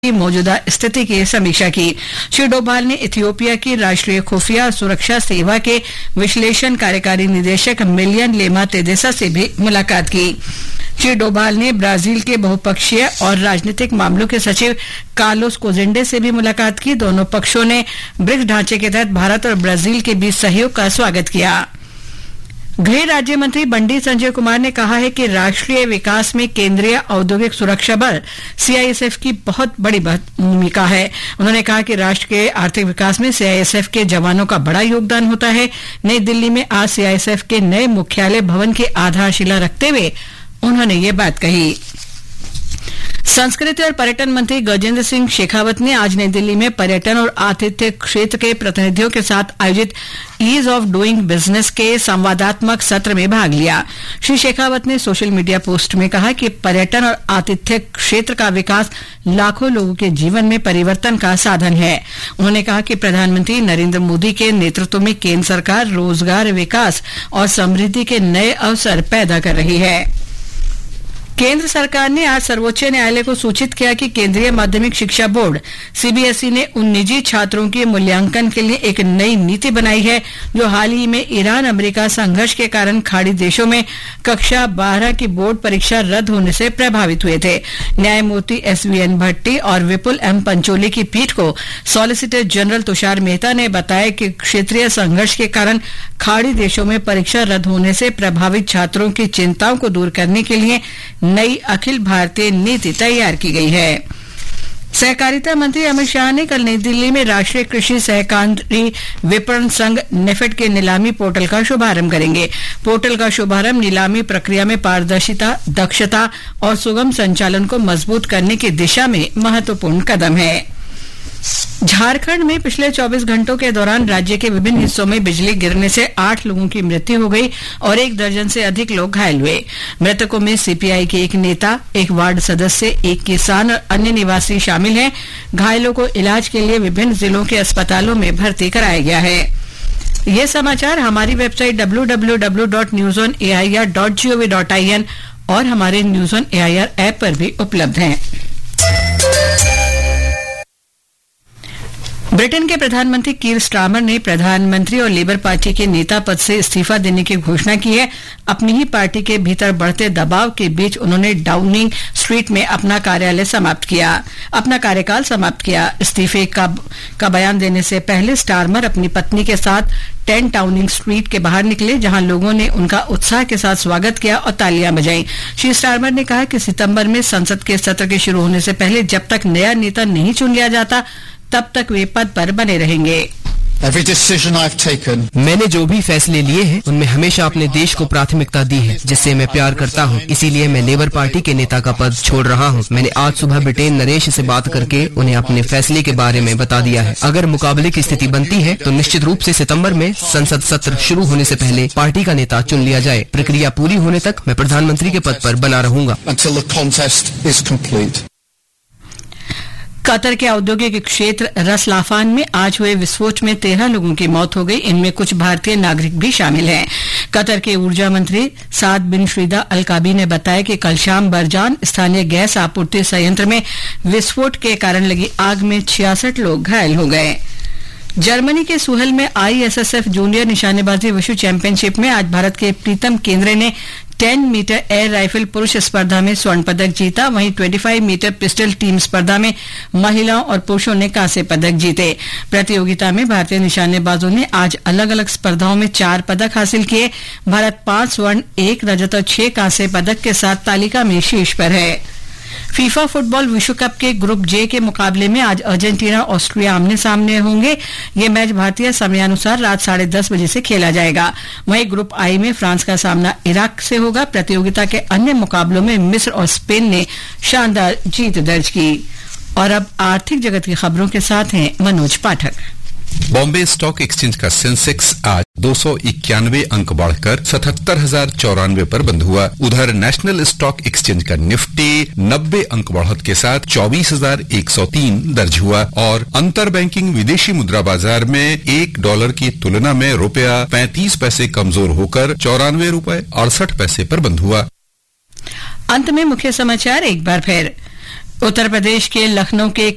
की मौजूदा स्थिति की समीक्षा की। श्री डोभाल ने इथियोपिया की राष्ट्रीय खुफिया सुरक्षा सेवा के विश्लेषण कार्यकारी निदेशक मिलियन लेमा तेदेसा से भी मुलाकात की। श्री डोभाल ने ब्राजील के बहुपक्षीय और राजनीतिक मामलों के सचिव कार्लोस कोजेंडे से भी मुलाकात की। दोनों पक्षों ने ब्रिक्स ढांचे के तहत भारत और ब्राजील के बीच सहयोग का स्वागत किया। गृह राज्य मंत्री बंडी संजय कुमार ने कहा है कि राष्ट्रीय विकास में केंद्रीय औद्योगिक सुरक्षा बल सीआईएसएफ की बहुत बड़ी भूमिका है। उन्होंने कहा कि राष्ट्र के आर्थिक विकास में सीआईएसएफ के जवानों का बड़ा योगदान होता है। नई दिल्ली में आज सीआईएसएफ के नए मुख्यालय भवन की आधारशिला रखते हुए उन्होंने ये बात कही। संस्कृति और पर्यटन मंत्री गजेंद्र सिंह शेखावत ने आज नई दिल्ली में पर्यटन और आतिथ्य क्षेत्र के प्रतिनिधियों के साथ आयोजित ईज ऑफ डूइंग बिजनेस के संवादात्मक सत्र में भाग लिया। श्री शेखावत ने सोशल मीडिया पोस्ट में कहा कि पर्यटन और आतिथ्य क्षेत्र का विकास लाखों लोगों के जीवन में परिवर्तन का साधन है। उन्होंने कहा कि प्रधानमंत्री नरेंद्र मोदी के नेतृत्व में केंद्र सरकार रोजगार, विकास और समृद्धि के नए अवसर पैदा कर रही है। केंद्र सरकार ने आज सर्वोच्च न्यायालय को सूचित किया कि केंद्रीय माध्यमिक शिक्षा बोर्ड सीबीएसई ने उन निजी छात्रों के मूल्यांकन के लिए एक नई नीति बनाई है जो हाल ही में ईरान अमेरिका संघर्ष के कारण खाड़ी देशों में कक्षा 12 की बोर्ड परीक्षा रद्द होने से प्रभावित हुए थे। न्यायमूर्ति एसवीएन भट्टी और विपुल एम पंचोली की पीठ को सॉलिसिटर जनरल तुषार मेहता ने बताया कि क्षेत्रीय संघर्ष के कारण खाड़ी देशों में परीक्षा रद्द होने से प्रभावित छात्रों की चिंताओं को दूर करने के लिए नई अखिल भारतीय नीति तैयार की गई है। सहकारिता मंत्री अमित शाह ने कल नई दिल्ली में राष्ट्रीय कृषि सहकारी विपणन संघ नेफेड के नीलामी पोर्टल का शुभारंभ करेंगे। पोर्टल का शुभारंभ नीलामी प्रक्रिया में पारदर्शिता, दक्षता और सुगम संचालन को मजबूत करने की दिशा में महत्वपूर्ण कदम है। झारखंड में पिछले 24 घंटों के दौरान राज्य के विभिन्न हिस्सों में बिजली गिरने से 8 लोगों की मृत्यु हो गई और 1 दर्जन से अधिक लोग घायल हुए। मृतकों में सीपीआई के एक नेता, एक वार्ड सदस्य, एक किसान और अन्य निवासी शामिल हैं। घायलों को इलाज के लिए विभिन्न जिलों के अस्पतालों में भर्ती कराया गया है। ये समाचार हमारी वेबसाइट www.newsonair.gov.in और हमारे न्यूज ऑन एआईआर ऐप पर भी उपलब्ध हैं। ब्रिटेन के प्रधानमंत्री कीर स्टारमर ने प्रधानमंत्री और लेबर पार्टी के नेता पद से इस्तीफा देने की घोषणा की है। अपनी ही पार्टी के भीतर बढ़ते दबाव के बीच उन्होंने डाउनिंग स्ट्रीट में अपना कार्यकाल समाप्त किया। इस्तीफे का बयान देने से पहले स्टारमर अपनी पत्नी के साथ 10 डाउनिंग स्ट्रीट के बाहर निकले, जहां लोगों ने उनका उत्साह के साथ स्वागत किया और तालियां बजाईं। श्री स्टारमर ने कहा कि सितंबर में संसद के सत्र के शुरू होने से पहले जब तक नया नेता नहीं चुन लिया जाता तब तक वे पद पर बने रहेंगे। मैंने जो भी फैसले लिए हैं उनमें हमेशा अपने देश को प्राथमिकता दी है, जिससे मैं प्यार करता हूं। इसीलिए मैं लेबर पार्टी के नेता का पद छोड़ रहा हूं। मैंने आज सुबह ब्रिटेन नरेश से बात करके उन्हें अपने फैसले के बारे में बता दिया है। अगर मुकाबले की स्थिति बनती है तो निश्चित रूप से सितंबर में संसद सत्र शुरू होने से पहले पार्टी का नेता चुन लिया जाए। प्रक्रिया पूरी होने तक मैं प्रधानमंत्री के पद पर बना रहूंगा। कतर के औद्योगिक क्षेत्र रस लाफान में आज हुए विस्फोट में 13 लोगों की मौत हो गई। इनमें कुछ भारतीय नागरिक भी शामिल हैं। कतर के ऊर्जा मंत्री साद बिन श्रीदा अल काबी ने बताया कि कल शाम बरजान स्थानीय गैस आपूर्ति संयंत्र में विस्फोट के कारण लगी आग में 66 लोग घायल हो गए। जर्मनी के सुहेल में आईएसएसएफ जूनियर निशानेबाजी विश्व चैंपियनशिप में आज भारत के प्रीतम केंद्रे ने 10 मीटर एयर राइफल पुरुष स्पर्धा में स्वर्ण पदक जीता। वहीं 25 मीटर पिस्टल टीम स्पर्धा में महिलाओं और पुरुषों ने कांस्य पदक जीते। प्रतियोगिता में भारतीय निशानेबाजों ने आज अलग अलग स्पर्धाओं में 4 पदक हासिल किए। भारत 5 स्वर्ण, 1 रजत और 6 कांस्य पदक के साथ तालिका में शीर्ष पर है। फीफा फुटबॉल विश्व कप के ग्रुप जे के मुकाबले में आज अर्जेंटीना ऑस्ट्रिया आमने सामने होंगे। ये मैच भारतीय समयानुसार रात 10:30 बजे से खेला जाएगा। वहीं ग्रुप आई में फ्रांस का सामना इराक से होगा। प्रतियोगिता के अन्य मुकाबलों में मिस्र और स्पेन ने शानदार जीत दर्ज की। और अब आर्थिक जगत की खबरों के साथ हैं मनोज पाठक। बॉम्बे स्टॉक एक्सचेंज का सेंसेक्स आज 291 अंक बढ़कर 77,094 पर बंद हुआ। उधर नेशनल स्टॉक एक्सचेंज का निफ्टी 90 अंक बढ़त के साथ 24,103 दर्ज हुआ और अंतर बैंकिंग विदेशी मुद्रा बाजार में $1 की तुलना में रुपया 35 पैसे कमजोर होकर 94 रुपए 68 पैसे पर बंद हुआ। अंत में मुख्य समाचार एक बार फिर। उत्तर प्रदेश के लखनऊ के